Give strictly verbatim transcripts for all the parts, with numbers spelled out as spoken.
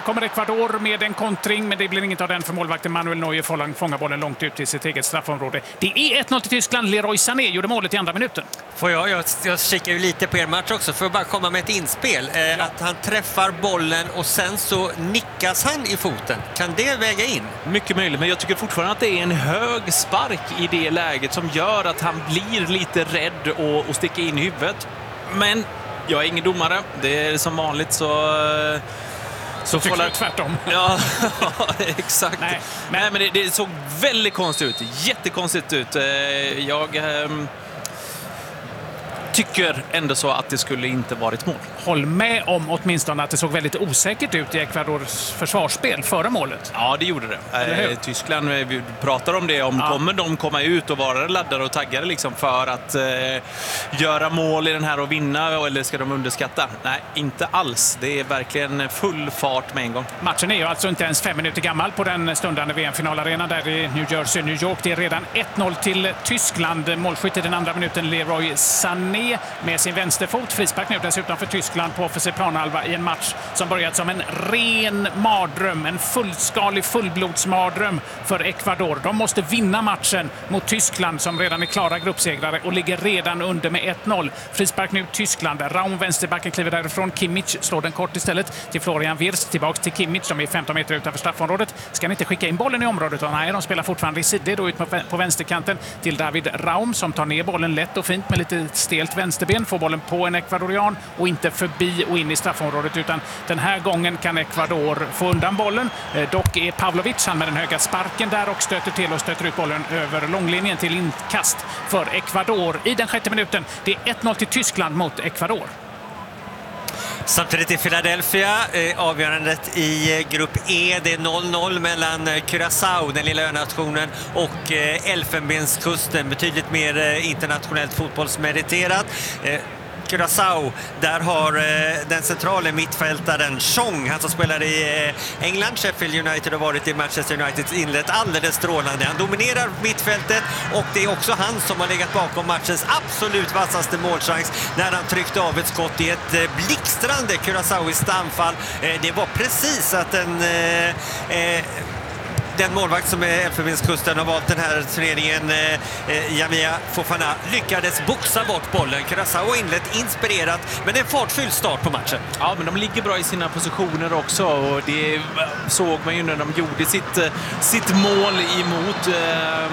kommer Ecuador med en kontring, men det blir inget av den för målvakten Manuel Neuer fångar bollen långt ut till sitt eget straffområde. Det är ett noll till Tyskland. Leroy Sané gjorde målet i andra minuten. Får jag, jag, jag kikar ju lite på er match också för att bara komma med ett inspel. Eh, ja. Att han träffar bollen och sen så nickas han i foten. Kan det väga in? Mycket möjligt, men jag tycker fortfarande att det är en hög spark i det läget som gör att han blir lite rädd och, och sticker in i huvudet. Men jag är ingen domare. Det är som vanligt så... Så får det tvärtom. Ja, exakt. Nej, men, Nej, men det, det såg väldigt konstigt ut. Jättekonstigt ut. Jag... Ähm... tycker ändå så att det skulle inte varit mål. Håll med om åtminstone att det såg väldigt osäkert ut i Ecuadors försvarsspel före målet. Ja, det gjorde det. Eh, Tyskland, vi pratar om det. Om ja. Kommer de komma ut och vara laddade och taggade liksom för att eh, göra mål i den här och vinna, eller ska de underskatta? Nej, inte alls. Det är verkligen full fart med en gång. Matchen är ju alltså inte ens fem minuter gammal på den stundande V M-finalarenan där i New Jersey, New York. Det är redan ett noll till Tyskland. Målskytt i den andra minuten Leroy Sané med sin vänsterfot. Frispark nu dessutom för Tyskland på offensiv planhalva i en match som börjat som en ren mardröm, en fullskalig fullblodsmardröm för Ecuador. De måste vinna matchen mot Tyskland som redan är klara gruppsegrare och ligger redan under med ett noll. Frispark nu Tyskland. Raum, vänsterbacken, kliver därifrån. Kimmich slår den kort istället till Florian Wirtz. Tillbaks till Kimmich som är femton meter utanför straffområdet. Ska inte skicka in bollen i området, och nej, de spelar fortfarande i sidor då ut på vänsterkanten till David Raum som tar ner bollen lätt och fint med lite stelt vänsterben, får bollen på en ekvadorian och inte förbi och in i straffområdet, utan den här gången kan Ecuador få undan bollen. Eh, dock är Pavlovic, han med den höga sparken där och stöter till och stöter ut bollen över långlinjen till inkast för Ecuador i den sjätte minuten. Det är ett noll till Tyskland mot Ecuador. Samtidigt i Philadelphia, eh, avgörandet i eh, grupp E, det är noll noll mellan eh, Curaçao, den lilla önationen, och eh, Elfenbenskusten, betydligt mer eh, internationellt fotbollsmeriterat. Eh, Curaçao, där har eh, den centrala mittfältaren Chong, han som spelar i eh, England, Sheffield United, har varit i Manchester United, inlett alldeles strålande. Han dominerar mittfältet och det är också han som har legat bakom matchens absolut vassaste målchans när han tryckte av ett skott i ett eh, blixtrande Curaçaoiskt anfall. Eh, det var precis att en... Eh, eh, Den målvakt som är Elfenbenskusten har valt den här turneringen, eh, Jamia Fofana, lyckades boxa bort bollen. Curaçao har inlett inspirerat, men det är en fartfylld start på matchen. Ja, men de ligger bra i sina positioner också, och det såg man ju när de gjorde sitt, sitt mål emot eh,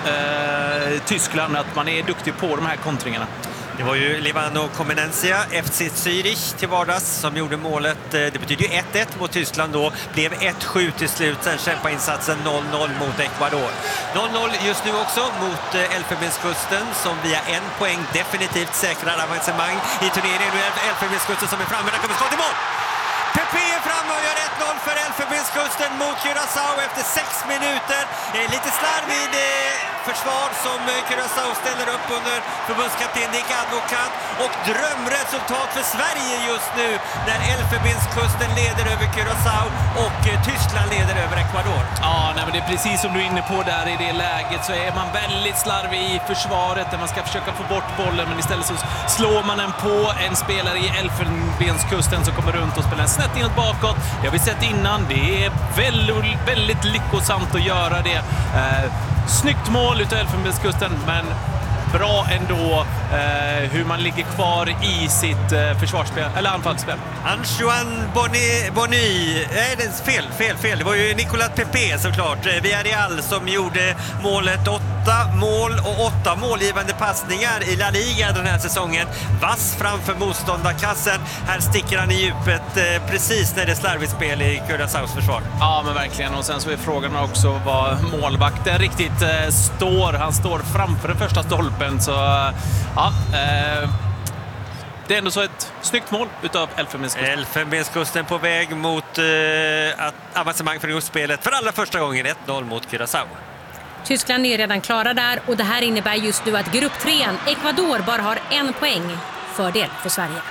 eh, Tyskland, att man är duktig på de här kontringarna. Det var ju Livano Comenencia, F C Zürich till vardags, som gjorde målet. Det betyder ju ett ett mot Tyskland då. Blev ett sju till slut, sen kämpa insatsen noll noll mot Ecuador. noll noll just nu också mot Elfenbenskusten som via en poäng definitivt säkrar avancemang i turneringen. Nu är Elfenbenskusten som är framme, där kommer skott i mål! Pepe är framme och gör ett noll för Elfenbenskusten mot Curaçao efter sex minuter. Lite slarvig försvar som Curaçao ställer upp under förbundskapten Nick Advocat, och drömresultat för Sverige just nu när Elfenbenskusten leder över Curaçao och Tyskland leder över Ecuador. Ja, nej, men det är precis som du är inne på där. I det läget så är man väldigt slarvig i försvaret där man ska försöka få bort bollen, men istället så slår man den på en spelare i Elfenbenskusten som kommer runt och spelar snett inåt bakåt. Det har vi sett innan. Det är väldigt, väldigt lyckosamt att göra det. Eh, snyggt mål utav Elfenbenskusten, men bra ändå eh, hur man ligger kvar i sitt eh, försvarsspel, eller anfallsspel. Antoine Bonny, Bonny. Nej, det är fel, fel, fel. Det var ju Nicolas Pepe såklart. Villarreal som gjorde målet. Åtta mål och åtta målgivande passningar i La Liga den här säsongen. Vass framför motståndarkassen. Här sticker han i djupet eh, precis när det är slarvigt spel i Curaçaos försvar. Ja, men verkligen. Och sen så är frågan också vad målvakten riktigt eh, står. Han står framför den första stolpen, så ja, eh, det är ändå så ett snyggt mål utav Elfenbenskusten. Elfenbenskusten på väg mot eh, att avancemang för gruppspelet för allra första gången, ett noll mot Curaçao. Tyskland är redan klara där, och det här innebär just nu att grupptrean Ecuador bara har en poäng fördel för Sverige.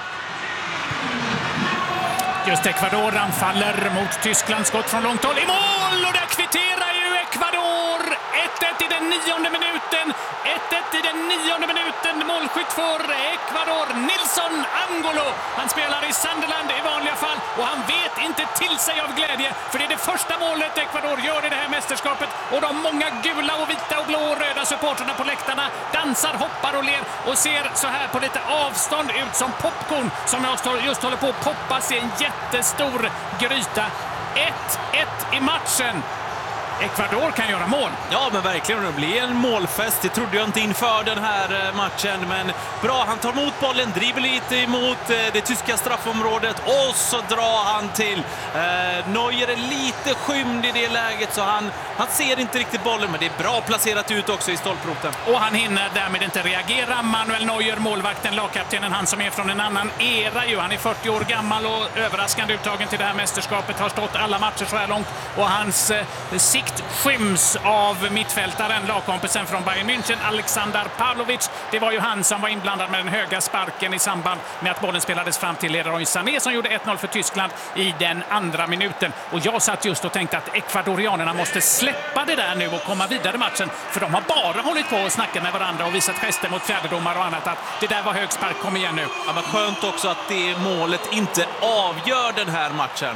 Just Ecuador anfaller mot Tyskland, skott från långt håll i mål, och där kvitterar ju Ecuador ett ett i den nionde minuten. ett ett i den nionde minuten. Målskytt för Ecuador, Nilson Angolo. Han spelar i Sunderland i vanliga fall och han vet inte till sig av glädje, för det är det första målet Ecuador gör i det här mästerskapet, och de många gula och vita och blå och röda supporterna på läktarna dansar, hoppar och ler och ser så här på lite avstånd ut som popcorn som just håller på att poppas i en jättestor gryta. ett ett i matchen. Ecuador kan göra mål. Ja, men verkligen. Det blir en målfest. Det trodde jag inte inför den här matchen. Men bra, han tar emot bollen, driver lite emot det tyska straffområdet och så drar han till. Eh, Neuer är lite skymd i det läget, så han, han ser inte riktigt bollen, men det är bra placerat ut också i stolproten. Och han hinner därmed inte reagera. Manuel Neuer, målvakten, lagkaptenen, han som är från en annan era ju. Han är fyrtio år gammal och överraskande uttagen till det här mästerskapet. Har stått alla matcher så här långt, och hans eh, sikt skyms av mittfältaren, lagkompisen från Bayern München, Alexander Pavlovic. Det var ju han som var inblandad med den höga sparken i samband med att bollen spelades fram till Leroy Sané som gjorde ett noll för Tyskland i den andra minuten. Och jag satt just och tänkte att ekvadorianerna måste släppa det där nu och komma vidare i matchen, för de har bara hållit på och snackat med varandra och visat gester mot fjärdedomar och annat att det där var hög spark, kom igen nu. Ja, men skönt också att det målet inte avgör den här matchen.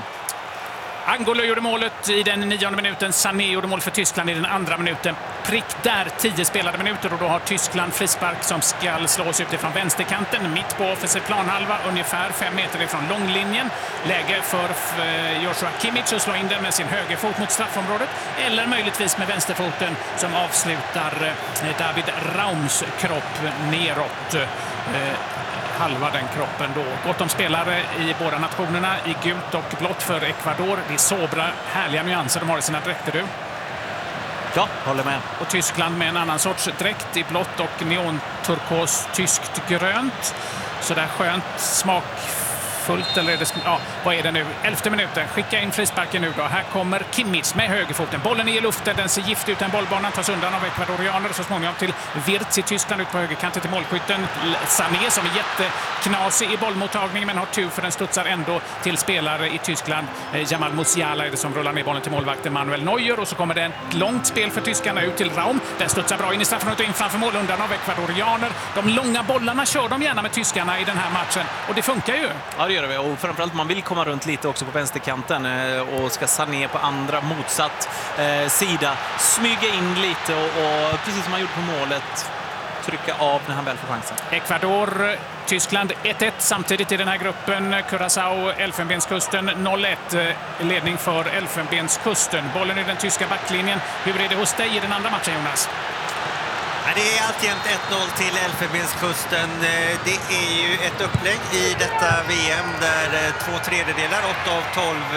Angolo gjorde målet i den nionde minuten. Sané gjorde mål för Tyskland i den andra minuten. Prick där, tio spelade minuter, och då har Tyskland frispark som ska slås utifrån vänsterkanten, mitt på offensiv planhalva, ungefär fem meter ifrån långlinjen. Läge för Joshua Kimmich att slå in den med sin högerfot mot straffområdet, eller möjligtvis med vänsterfoten som avslutar David Raums kropp neråt. Halva den kroppen då. Gott om spelare i båda nationerna i gult och blått för Ecuador. Det är sobra, härliga nyanser de har i sina dräkter, du. Ja, håller med. Och Tyskland med en annan sorts dräkt i blått och neonturkos tyskt grönt. Så där skönt, smakfullt, eller är det, ja, vad är det nu? Elfte minuten, skicka in frisparken nu då. Här kommer Kimmich med högerfoten. Bollen är i luften, den ser gift ut, en bollbana tas undan av ekvadorianer, så småningom till Wirtz i Tyskland ut på högerkanten till målskytten Sané som är jätteknasig i bollmottagningen, men har tur för den studsar ändå till spelare i Tyskland. Jamal Musiala är det som rullar ner bollen till målvakten Manuel Neuer, och så kommer det ett långt spel för tyskarna ut till Raum. Den studsar bra in i straffområdet och in framför mål undan av ekvadorianer. De långa bollarna kör de gärna med tyskarna i den här matchen, och det funkar ju. Ja, det gör det, och framförallt man vill komma runt lite också på vänsterkanten och ska Sané på andra motsatt eh, sida smyga in lite och, och precis som man gjorde på målet trycka av när han väl får chansen. Ecuador, Tyskland ett ett samtidigt i den här gruppen. Curaçao, Elfenbenskusten noll ett. Ledning för Elfenbenskusten. Bollen i den tyska backlinjen. Hur är det hos dig i den andra matchen, Jonas? Det är alltjämt ett noll till Elfenbenskusten. Det är ju ett upplägg i detta V M där två tredjedelar, åtta av tolv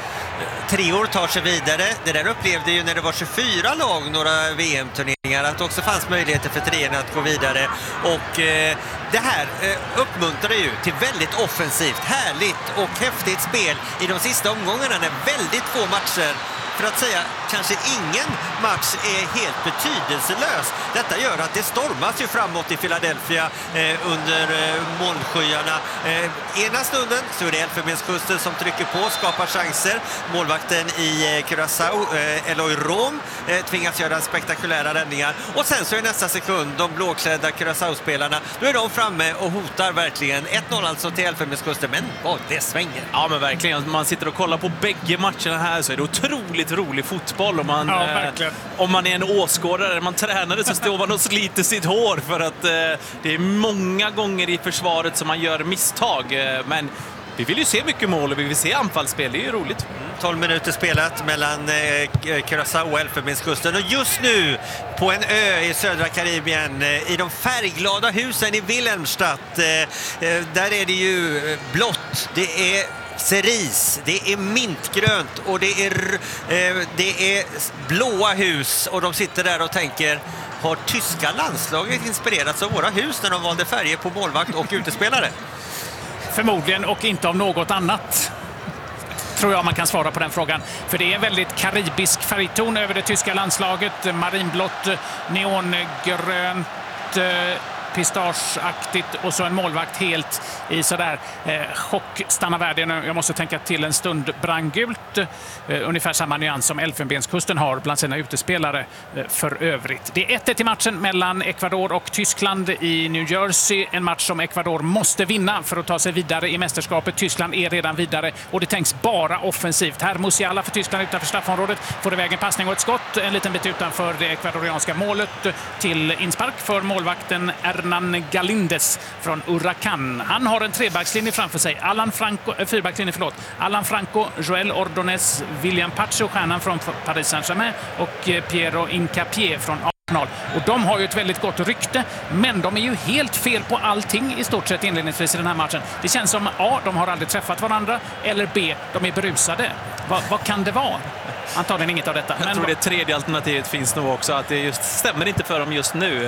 treor tar sig vidare. Det där upplevde ju när det var tjugofyra lag, några V M-turneringar, att det också fanns möjligheter för treorna att gå vidare. Och eh, det här eh, uppmuntrar ju till väldigt offensivt, härligt och häftigt spel i de sista omgångarna när väldigt få matcher, för att säga kanske ingen match, är helt betydelselös. Detta gör att det stormas ju framåt i Philadelphia eh, under eh, molnskyarna. Eh, ena stunden så är det Elfenbenskusten som trycker på, skapar chanser. Målvakten i eh, Curaçao, eh, Eloy Rom, eh, tvingas göra spektakulära räddningar. Och sen så är nästa sekund de blåklädda Curaçao-spelarna, då är de framme och hotar verkligen. ett noll alltså till Elfenbenskusten, men vad det svänger. Ja, men verkligen. Man sitter och kollar på bägge matcherna här, så är det otroligt rolig fotboll. Om man, ja, eh, om man är en åskådare, man tränare, så står man och sliter sitt hår för att eh, det är många gånger i försvaret som man gör misstag. Eh, men vi vill ju se mycket mål och vi vill se anfallsspel, det är ju roligt. tolv minuter spelat mellan eh, Curaçao och Elfenbenskusten, och just nu på en ö i södra Karibien, eh, i de färgglada husen i Wilhelmstadt, eh, eh, där är det ju blått, det är cerise, det är mintgrönt och det är, eh, det är blåa hus, och de sitter där och tänker: har tyska landslaget inspirerats av våra hus när de valde färger på målvakt och utespelare? Förmodligen, och inte av något annat, tror jag man kan svara på den frågan. För det är väldigt karibisk färgton över det tyska landslaget. Marinblått, neongrönt, pistageaktigt och så en målvakt helt i sådär eh, chock stannar världen. Jag måste tänka till en stund brandgult. Eh, ungefär samma nyans som Elfenbenskusten har bland sina utespelare eh, för övrigt. Det är ett ett i matchen mellan Ecuador och Tyskland i New Jersey. En match som Ecuador måste vinna för att ta sig vidare i mästerskapet. Tyskland är redan vidare och det tänks bara offensivt. Här Musiala för Tyskland utanför straffområdet. Får iväg en passning och ett skott. En liten bit utanför det ekvadorianska målet till inspark för målvakten Hernan Galindes från Huracan. Han har en trebackslinje framför sig. Alan Franco, äh, fyrbackslinje, förlåt. Alan Franco, Joel Ordonez, William Pacho, stjärnan från Paris Saint-Germain och Piero Hincapié från Arsenal. Och de har ju ett väldigt gott rykte, men de är ju helt fel på allting i stort sett inledningsvis i den här matchen. Det känns som A, de har aldrig träffat varandra, eller B, de är berusade. Va, vad kan det vara? Antagligen inget av detta. Jag men tror det tredje alternativet finns nog också, att det just stämmer inte för dem just nu.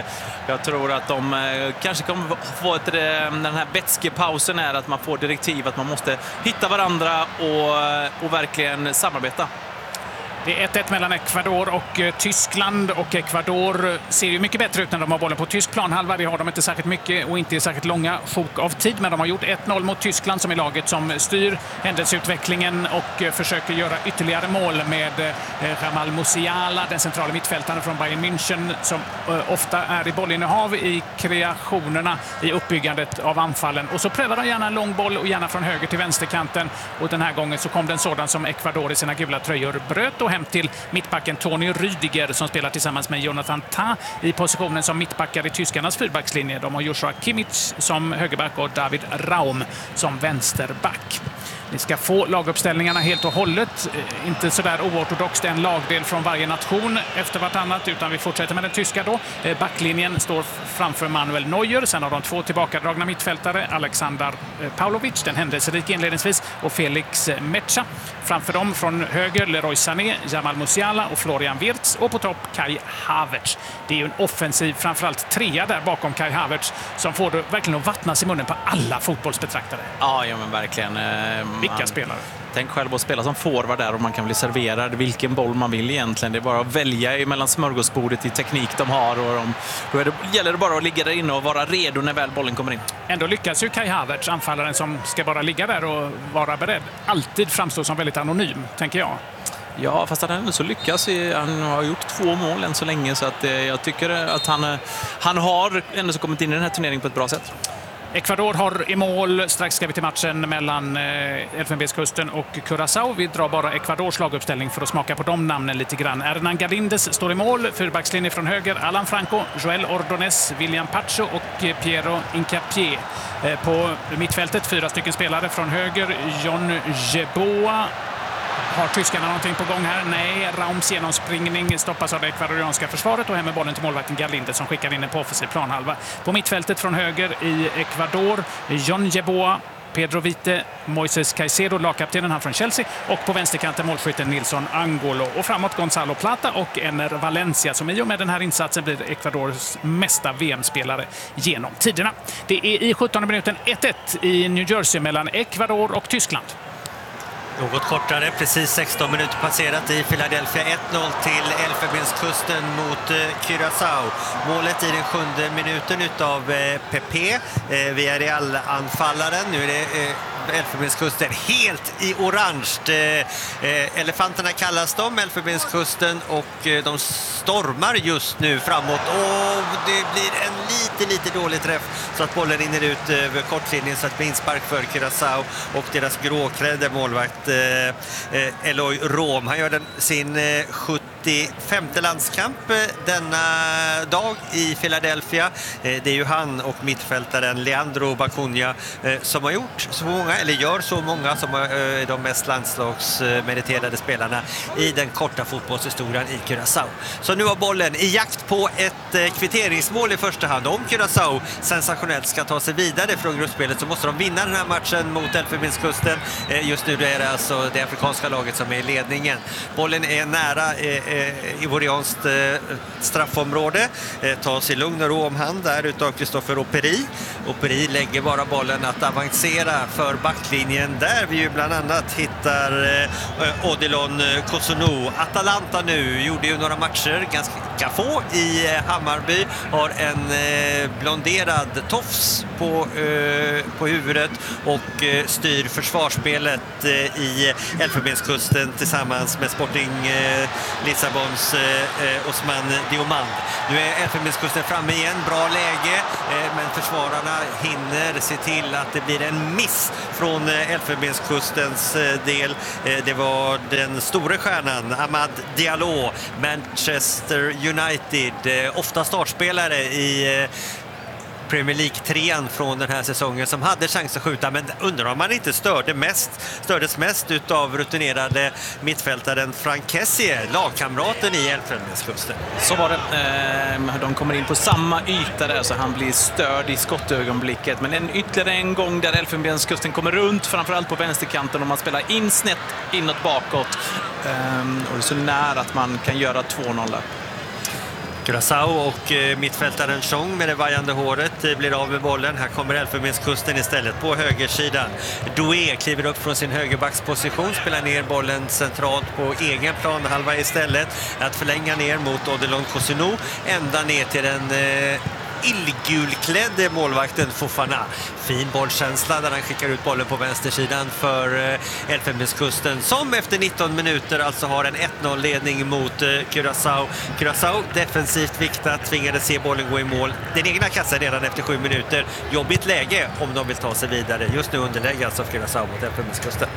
Jag tror att de kanske kommer få ett, den här vätskepausen är att man får direktiv att man måste hitta varandra och, och verkligen samarbeta. Det är ett ett mellan Ecuador och Tyskland och Ecuador ser ju mycket bättre ut när de har bollen på tysk planhalva. Det har de inte särskilt mycket och inte särskilt långa sjok av tid, men de har gjort ett noll mot Tyskland som är laget som styr händelseutvecklingen och försöker göra ytterligare mål med Jamal Musiala, den centrala mittfältaren från Bayern München som ofta är i bollinnehav i kreationerna i uppbyggandet av anfallen. Och så prövar de gärna en lång boll och gärna från höger till vänsterkanten, och den här gången så kom det en sådan som Ecuador i sina gula tröjor bröt och hem till mittbacken Toni Rüdiger som spelar tillsammans med Jonathan Tah i positionen som mittbackar i tyskarnas fyrbackslinje. De har Joshua Kimmich som högerback och David Raum som vänsterback. Ni ska få laguppställningarna helt och hållet. Inte sådär oortodoxt en lagdel från varje nation efter vartannat, utan vi fortsätter med den tyska då. Backlinjen står framför Manuel Neuer. Sen har de två tillbakadragna mittfältare, Alexander Pavlovic, den händelserika inledningsvis, och Felix Mecha. Framför dem från höger Leroy Sané, Jamal Musiala och Florian Wirtz, och på topp Kai Havertz. Det är ju en offensiv, framförallt trea där bakom Kai Havertz, som får det verkligen att vattnas i munnen på alla fotbollsbetraktare. Ja, ja men verkligen. Vilka man, spelare? Tänk själv att spela som forward där och man kan bli serverad vilken boll man vill egentligen. Det är bara att välja mellan smörgåsbordet i teknik de har, och de, då är det, gäller det bara att ligga där inne och vara redo när väl bollen kommer in. Ändå lyckas ju Kai Havertz, anfallaren som ska bara ligga där och vara beredd, alltid framstår som väldigt anonym, tänker jag. Ja, fast han ändå så lyckas. Han har gjort två mål än så länge, så att jag tycker att han, han har ändå så kommit in i den här turneringen på ett bra sätt. Ecuador har i mål. Strax ska vi till matchen mellan Elfenbenskusten och Curaçao. Vi drar bara Ecuadors laguppställning för att smaka på de namnen lite grann. Hernan Galindes står i mål. Fyrbackslinje från höger. Alan Franco, Joel Ordonez, William Pacho och Piero Hincapié. På mittfältet fyra stycken spelare från höger. John Jeboa. Har tyskarna någonting på gång här? Nej, Raums genomspringning stoppas av det ekvadorianska försvaret och hem med bollen till målvakten Galinde som skickar in en på offensiv planhalva. På mittfältet från höger i Ecuador, John Jeboa, Pedro Vite, Moises Caicedo, lagkaptenen han från Chelsea, och på vänsterkanten målskytten Nilson Angolo. Och framåt Gonzalo Plata och Ener Valencia som i och med den här insatsen blir Ecuadors mesta V M-spelare genom tiderna. Det är i sjuttonde minuten ett ett i New Jersey mellan Ecuador och Tyskland. Något kortare, precis sexton minuter passerat i Philadelphia. ett noll till Elfenbenskusten mot Curaçao. Målet i den sjunde minuten utav Pepe. Vi Real-anfallaren. Nu är det Elfenbenskusten helt i orange. Elefanterna kallas de, Elfenbenskusten, och de stormar just nu framåt. Och det blir en lite, lite dålig träff så att bollen rinner ut över kortlinjen, så att det blir inspark för Curaçao och deras gråklädde målvakt Eloy Rom. Han gör den sin sjuttiofemte landskamp denna dag i Philadelphia. Det är ju han och mittfältaren Leandro Bacunha som har gjort så många, eller gör så många, som är de mest landslagsmeriterade spelarna i den korta fotbollshistorien i Curaçao. Så nu har bollen i jakt på ett kvitteringsmål i första hand. Om Curaçao sensationellt ska ta sig vidare från gruppspelet så måste de vinna den här matchen mot Elfenbenskusten. Just nu är det alltså det afrikanska laget som är i ledningen. Bollen är nära ivorianskt straffområde. Tas i lugn och ro om hand där utav Christopher Operi. Operi lägger bara bollen att avancera för backlinjen, där vi ju bland annat hittar Odilon Kosonou. Atalanta nu gjorde ju några matcher, ganska brukar få i Hammarby. Har en eh, blonderad tofs på, eh, på huvudet och eh, styr försvarsspelet eh, i Elfenbenskusten tillsammans med Sporting eh, Lissabons eh, Osman Diomand. Nu är Elfenbenskusten framme igen, bra läge, eh, men försvararna hinner se till att det blir en miss från eh, Elfenbenskustens eh, del. Eh, det var den stora stjärnan Amad Diallo, Manchester United, eh, ofta startspelare i eh, Premier League-trean från den här säsongen, som hade chans att skjuta, men undrar om man inte störde mest, stördes mest utav rutinerade mittfältaren Frank Kessie, lagkamraten i Elfenbenskusten. Så var det. De kommer in på samma yta där, så han blir störd i skottögonblicket. Men en, ytterligare en gång där Elfenbenskusten kommer runt, framförallt på vänsterkanten, och man spelar in snett inåt bakåt. Och det är så nära att man kan göra två noll där. Curaçao och eh, mittfältaren Chong med det vajande håret eh, blir av med bollen. Här kommer Elfenbenskusten istället på högersidan. Doué kliver upp från sin högerbacksposition, spelar ner bollen centralt på egen plan halva istället. Att förlänga ner mot Odilon Cousino, ända ner till den eh, illgulklädde målvakten Fofana. Fin bollkänsla där han skickar ut bollen på vänstersidan för eh, Elfenbenskusten, som efter nitton minuter alltså har en ett noll-ledning mot eh, Curaçao. Curaçao defensivt viktat, tvingade se bollen gå i mål. Den egna kassan redan efter sju minuter. Jobbigt läge om de vill ta sig vidare. Just nu underläge alltså Curaçao mot Elfenbenskusten.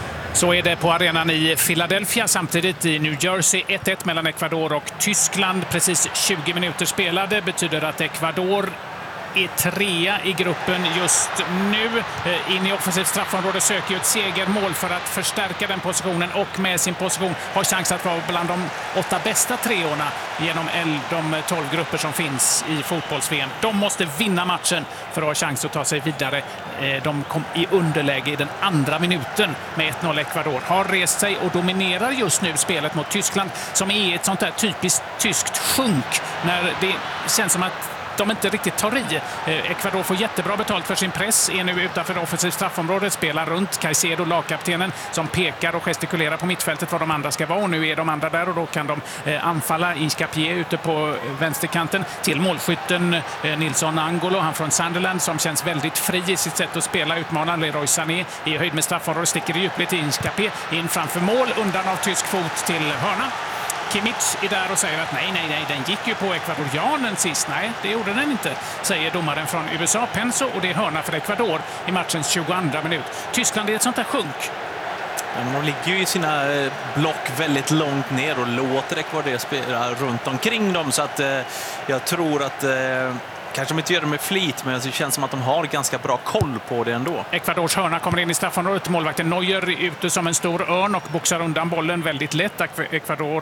Så är det på arenan i Philadelphia. Samtidigt i New Jersey ett ett mellan Ecuador och Tyskland. Precis tjugo minuter spelade. Betyder att Ecuador är trea i gruppen just nu. In i offensivt straffområde söker ju ett segermål för att förstärka den positionen, och med sin position har chans att vara bland de åtta bästa treorna genom de tolv grupper som finns i fotbolls-V M. De måste vinna matchen för att ha chans att ta sig vidare. De kom i underläge i den andra minuten med ett noll. Ecuador har rest sig och dominerar just nu spelet mot Tyskland, som är ett sånt där typiskt tyskt sjunk när det känns som att de inte riktigt tar i. Ecuador får jättebra betalt för sin press, är nu utanför det offensivt straffområdet, spelar runt Caicedo, lagkaptenen, som pekar och gestikulerar på mittfältet var de andra ska vara, och nu är de andra där och då kan de anfalla. Hincapié ute på vänsterkanten till målskytten Nilsson Angolo, han från Sunderland, som känns väldigt fri i sitt sätt att spela, utmanar Leroy Sané i höjd med straffområdet, sticker i djupligt till Hincapié, in framför mål, undan av tysk fot till hörna. Kimmich är där och säger att nej, nej, nej, den gick ju på ekvadorianen sist. Nej, det gjorde den inte, säger domaren från U S A, Penso, och det är hörna för Ecuador i matchens tjugoandra minut. Tyskland är ett sånt där sjunk. Ja, men de ligger ju i sina block väldigt långt ner och låter Ecuador spela runt omkring dem, så att eh, jag tror att eh, kanske de inte gör det med flit, men det känns som att de har ganska bra koll på det ändå. Ecuadors hörna kommer in i straffområdet. Målvakten Neuer ute som en stor örn och boxar undan bollen väldigt lätt. Ecuador,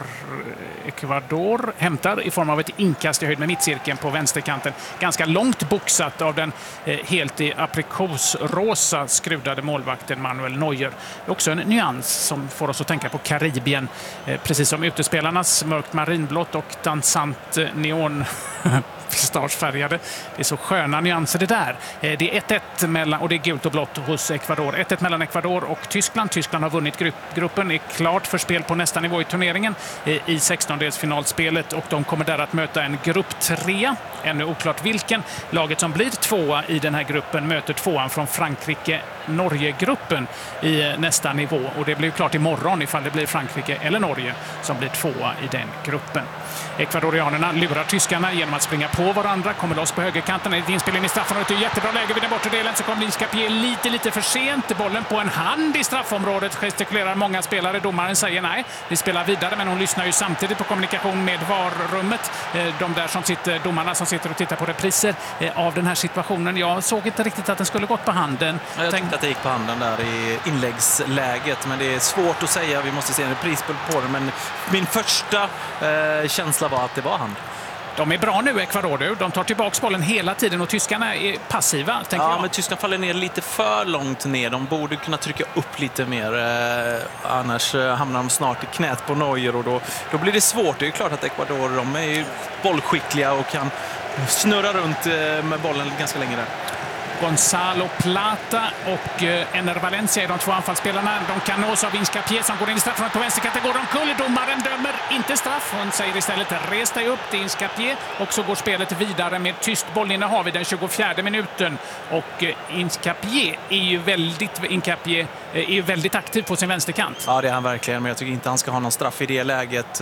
Ecuador hämtar i form av ett inkast i höjd med mittcirkeln på vänsterkanten. Ganska långt boxat av den eh, helt i aprikosrosa skrudade målvakten Manuel Neuer. Det är också en nyans som får oss att tänka på Karibien. Eh, precis som utespelarnas mörkt marinblått och dansant eh, neon pistaschfärgade. Det är så sköna nyanser det där. Det är ett ett mellan, och det är gult och blått hos Ecuador. ett ett mellan Ecuador och Tyskland. Tyskland har vunnit grupp, gruppen, är klart för spel på nästa nivå i turneringen i sextondelsfinalspelet, och de kommer där att möta en grupp tre. Ännu oklart vilken. Laget som blir tvåa i den här gruppen möter tvåan från Frankrike-Norge-gruppen i nästa nivå, och det blir klart imorgon ifall det blir Frankrike eller Norge som blir tvåa i den gruppen. Ekvadorianerna lurar tyskarna genom att springa på varandra, kommer loss på högerkanten, ett inspel in i straffområdet, ett jättebra läge vid den bortre delen, så kommer Hincapié lite lite för sent, bollen på en hand i straffområdet, gestikulerar många spelare, domaren säger nej, vi spelar vidare, men hon lyssnar ju samtidigt på kommunikation med varrummet, de där som sitter, domarna som sitter och tittar på repriser av den här situationen. Jag såg inte riktigt att den skulle gått på handen. Jag tänkte att det gick på handen där i inläggsläget, men det är svårt att säga, vi måste se en repris på det, men min första eh, känsla var att det var hand. De är bra nu, Ecuador. De tar tillbaka bollen hela tiden och tyskarna är passiva, tänker ja, jag. Men tyskarna faller ner lite för långt ner. De borde kunna trycka upp lite mer. Eh, annars eh, hamnar de snart i knät på Neuer, och då, då blir det svårt. Det är klart att Ecuador, de är ju bollskickliga och kan snurra runt eh, med bollen ganska länge där. Gonzalo Plata och Ener Valencia är de två anfallsspelarna. De kan nås av Hincapie som går in i straffområdet på vänsterkanten. Går de kull, domaren dömer inte straff. Hon säger istället res dig upp till Hincapie och så går spelet vidare med tyst bollinnehav i den tjugofjärde minuten. Och Hincapie är ju väldigt, Hincapie är ju väldigt aktiv på sin vänsterkant. Ja, det är han verkligen, men jag tycker inte han ska ha någon straff i det läget.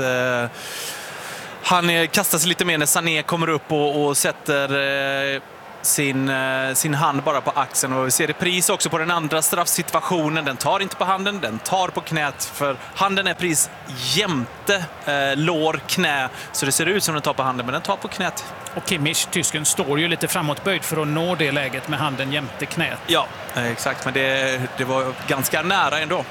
Han kastar sig lite mer när Sané kommer upp och, och sätter sin, sin hand bara på axeln. Och vi ser repris också på den andra straffsituationen. Den tar inte på handen, den tar på knät. För handen är precis jämte eh, lår, knä. Så det ser ut som den tar på handen, men den tar på knät. Och Kimmich, tysken, står ju lite framåtböjd för att nå det läget med handen jämte knät. Ja, exakt. Men det, det var ganska nära ändå.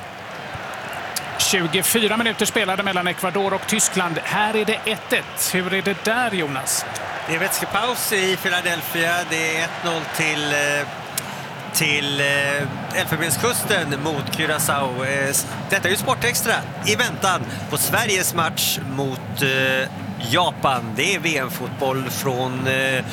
tjugofyra minuter spelade mellan Ecuador och Tyskland. Här är det ett ett. Hur är det där, Jonas? Det är vätskepaus i Philadelphia. Det är ett noll till, till Elfenbenskusten mot Curaçao. Detta är ju Sportextra i väntan på Sveriges match mot Japan. Det är V M-fotboll från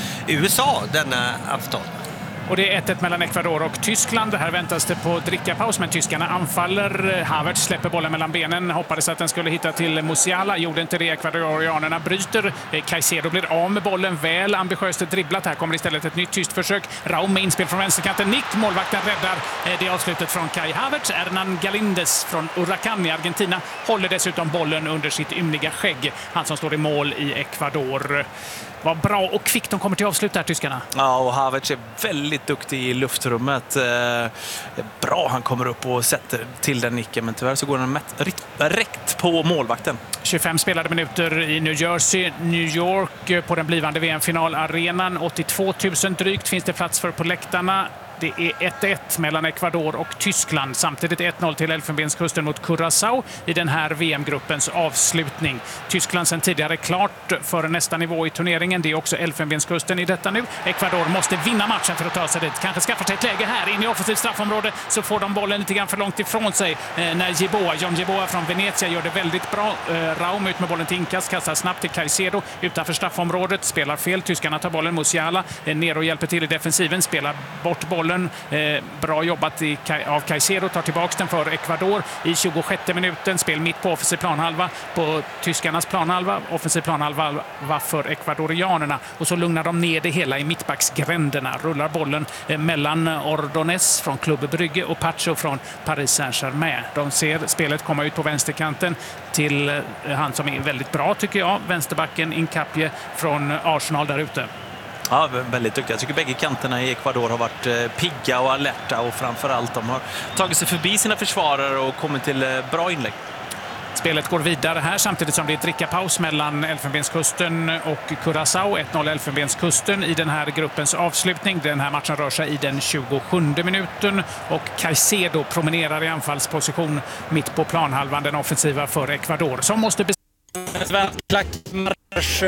U S A denna afton. Och det är ett ett mellan Ecuador och Tyskland. Här väntas det på drickapaus, men tyskarna anfaller. Havertz släpper bollen mellan benen. Hoppades att den skulle hitta till Musiala. Gjorde inte det. Ecuadorianerna bryter. Caicedo blir av med bollen. Väl ambitiöst dribblat. Här kommer istället ett nytt tyst försök. Raum med inspel från vänsterkanten. Nick, målvakten, räddar det avslutet från Kai Havertz. Hernan Galindes från Huracán i Argentina håller dessutom bollen under sitt ymniga skägg. Han som står i mål i Ecuador. Vad bra och kvickt de kommer till avslut där, tyskarna. Ja, och Havertz är väldigt duktig i luftrummet. Eh, bra, han kommer upp och sätter till den nicken, men tyvärr så går den rätt på målvakten. tjugofem spelade minuter i New Jersey, New York på den blivande V M-finalarenan. åttiotvå tusen drygt finns det plats för på läktarna. Det är ett ett mellan Ecuador och Tyskland. Samtidigt ett noll till Elfenbenskusten mot Curaçao i den här V M-gruppens avslutning. Tyskland sen tidigare klart för nästa nivå i turneringen. Det är också Elfenbenskusten i detta nu. Ecuador måste vinna matchen för att ta sig dit. Kanske skaffar sig ett läge här in i offensivt straffområde, så får de bollen lite grann för långt ifrån sig. Eh, när Jeboa, John Jeboa från Venezia gör det väldigt bra. Eh, Raum ut med bollen till inkast, kastar snabbt till Caicedo utanför straffområdet. Spelar fel. Tyskarna tar bollen. Musiala eh, ner och hjälper till i defensiven. Spelar bort bollen. Eh, bra jobbat i, av Caicedo, tar tillbaka den för Ecuador i tjugosjätte minuten. Spel mitt på offensiv planhalva på tyskarnas planhalva. Offensiv planhalva var för ekvadorianerna. Och så lugnar de ner det hela i mittbacksgränderna. Rullar bollen eh, mellan Ordonez från Club Brygge och Pacho från Paris Saint-Germain. De ser spelet komma ut på vänsterkanten till eh, han som är väldigt bra, tycker jag. Vänsterbacken Hincapie från Arsenal där ute. Ja, väldigt duktiga. Jag tycker bägge kanterna i Ecuador har varit pigga och alerta, och framförallt de har tagit sig förbi sina försvarare och kommit till bra inlägg. Spelet går vidare här samtidigt som det är drickapaus mellan Elfenbenskusten och Curaçao. ett noll Elfenbenskusten i den här gruppens avslutning. Den här matchen rör sig i den tjugosjunde minuten och Caicedo promenerar i anfallsposition mitt på planhalvan, den offensiva för Ecuador, som måste bestämma klackmarsch.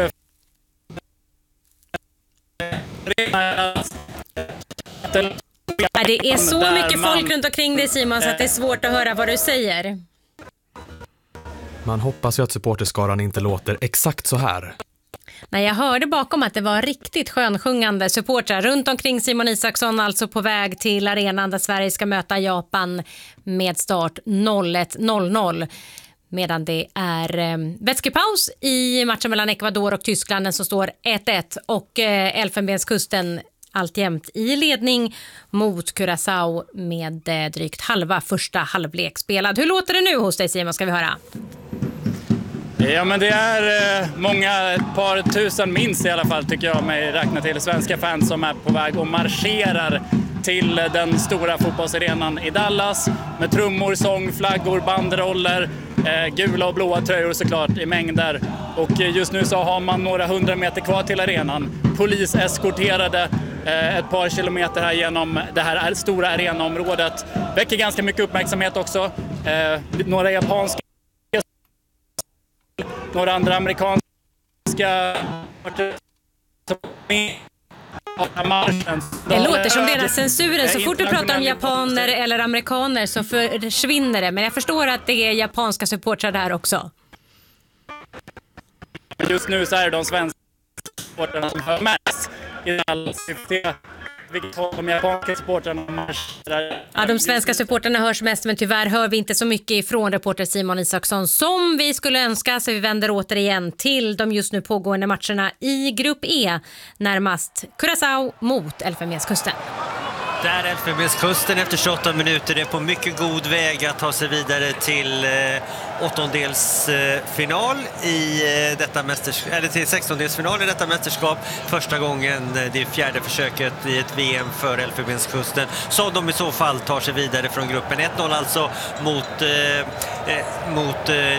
Det är så mycket folk runt omkring dig, Simon, så att det är svårt att höra vad du säger. Man hoppas ju att supporterskaran inte låter exakt så här. Nej, jag hörde bakom att det var riktigt skönsjungande supportrar runt omkring Simon Isaksson, alltså på väg till arenan där Sverige ska möta Japan med start noll ett noll noll. Medan det är eh, vätskepaus i matchen mellan Ecuador och Tyskland som står ett ett, och eh, Elfenbenskusten alltjämt i ledning mot Curaçao med eh, drygt halva första halvlek spelad. Hur låter det nu hos dig, Simon, ska vi höra? Ja, men det är eh, många, ett par tusen minst i alla fall, tycker jag mig räkna till, svenska fans som är på väg och marscherar till den stora fotbollsarenan i Dallas med trummor, sång, flaggor, banderoller, eh, gula och blåa tröjor såklart i mängder. Och eh, just nu så har man några hundra meter kvar till arenan. Polis eskorterade eh, ett par kilometer här genom det här stora arenaområdet. Väcker ganska mycket uppmärksamhet också. Eh, några japanska, några andra amerikanska Det låter som deras censuren. Så fort du pratar om japaner eller amerikaner så försvinner det. Men jag förstår att det är japanska supportrar där också. Just nu så är det de svenska supportrarna som hör mest i all vilket håll de japanska supportrarna marscherar. Ja, de svenska supporterna hörs mest, men tyvärr hör vi inte så mycket ifrån reporter Simon Isaksson som vi skulle önska, så vi vänder återigen till de just nu pågående matcherna i grupp E, närmast Curaçao mot Elfenbenskusten. Där Elfenbenskusten efter tjugoåtta minuter är på mycket god väg att ta sig vidare till eh, åttondelsfinal i eh, detta mästerskap, eller till sextondelsfinal i detta mästerskap. Första gången, eh, det är fjärde försöket i ett V M för Elfenbenskusten, så de i så fall tar sig vidare från gruppen. ett noll alltså mot, eh, eh, mot eh,